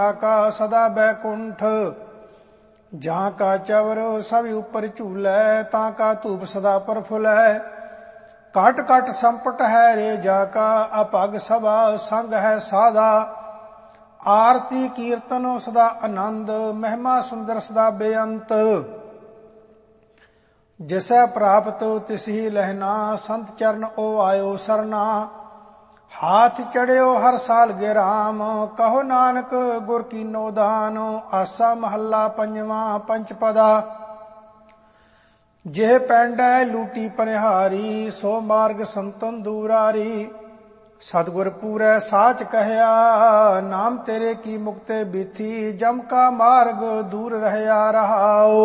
का सदा बैकुंठ। जहाँ का चवर सब ऊपर झूलै, ता का धूप सदा प्रफुल्लै। कट कट संपट है रे जाका, अपग सभा संग है साधा। आरती कीर्तन सदा आनंद, महिमा सुंदर सदा बेअंत। जिसै प्राप्त तिसही लहना, संत चरण ओ आयो सरना। हाथ चढ़ियो हर साल गिराम, कहो नानक गुर कीनो दान। आसा महला पंजवा पंचपदा। जेह पैंडै लूटी पनिहारी, सो मार्ग संतन दूरारी। सतगुर पूरै साच कहया, नाम तेरे की मुक्ते बीथी। जम का मार्ग दूर रहया रहाओ।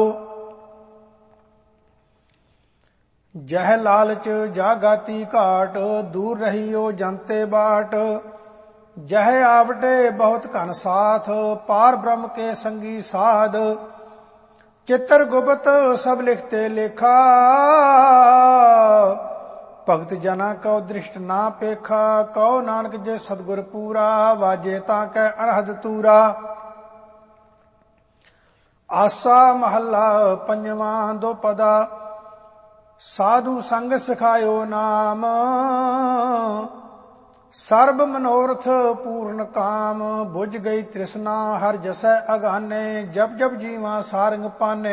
जह लालच जागाती घाट, दूर रहियो जनते बाट। जह आवटे बहुत घन साथ, पार ब्रह्म के संगी साध। चित्र गुप्त सब लिखते लेखा, भगत जना को दृष्ट ना पेखा। कहो नानक जे सतगुर पूरा, वाजे ताकै अनहद तूरा। आसा महला पंजवा दो पदा। साधु संग सिखायो नाम, सर्ब मनोरथ पूर्ण काम। बुझ गई तृष्णा हर जसै अगाने, जब जब जीवा सारंग पाने।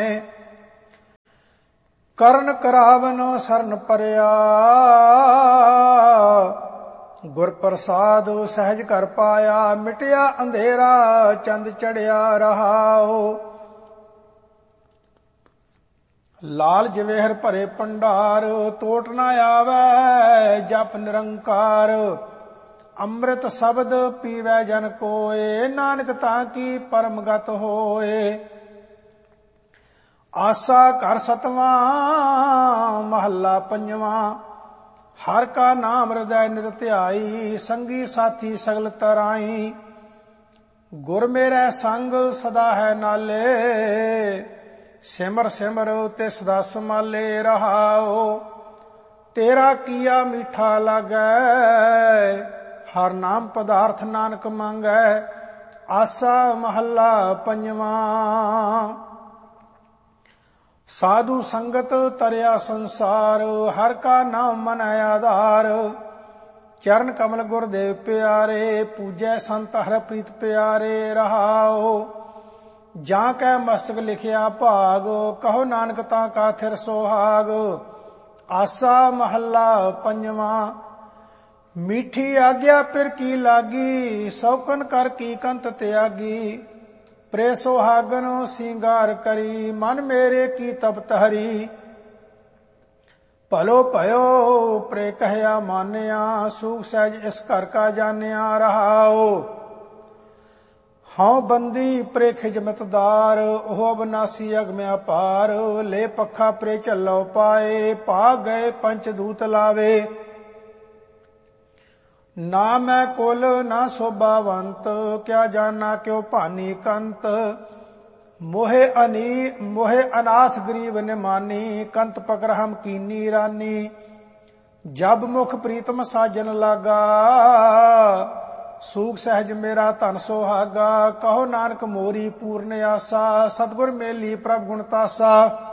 करण करावन सरन परया, गुर प्रसाद सहज कर पाया। मिटया अंधेरा चंद चढ़िया रहाओ। लाल जवेहर भरे भंडार, टोट ना आवे जप निरंकार। अमृत शब्द पीवै जन कोय, नानक ताकी परम गत होए। आसा घर सतवां महला पंजवा। हर का नाम हृदय नित ध्याई, संगी साथी सगल तराई। गुर मेरे संग सदा है नाले, सिमर सिमर तिस दा समाले रहाओ। तेरा किया मीठा लागै, हर नाम पदार्थ नानक मांगै। आसा महला पंजवा। साधु संगत तरया संसार, हर का नाम मन आधार। चरण कमल गुरदेव प्यारे, पूजै संत हर प्रीत प्यारे रहाओ। जां कै मस्तक लिखिया भाग, कहो नानक तां का थिर सोहाग। आसा महला पंजवा। मीठी आज्ञा पिर की लागी, सौकन कर की कंत त्यागी। प्रे सोहागन सिंगार करी, मन मेरे की तपत हरी। भलो भयो प्रे कहया मानिया, सूख सहज इस घर का जानिया रहाओ। हाँ बंदी प्रे खिजमतदार, ओह अविनाशी अगम्य अपार। ले पखा प्रे झल्लो पाए, भाग गए पंच दूत लावे। ना मैं कुल ना शोभावंत, क्या जाना क्यों भानी कंत। मोहे अनाथ गरीब निमानी, कंत पकर हम कीनी रानी। जब मुख प्रीतम साजन लागा, सूख सहज मेरा धन सोहागा। कहो नानक मोरी पूर्ण आसा, सतगुर मेली प्रभ गुण तासा।